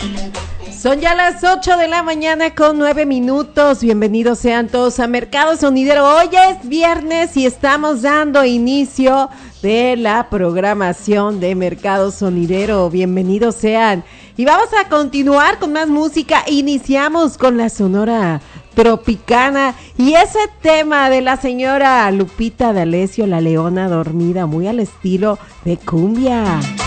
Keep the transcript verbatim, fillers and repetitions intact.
Son ya las ocho de la mañana con nueve minutos. Bienvenidos sean todos a Mercado Sonidero. Hoy es viernes y estamos dando inicio de la programación de Mercado Sonidero. Bienvenidos sean. Y vamos a continuar con más música. Iniciamos con la Sonora Tropicana y ese tema de la señora Lupita D'Alessio, La Leona Dormida, muy al estilo de cumbia.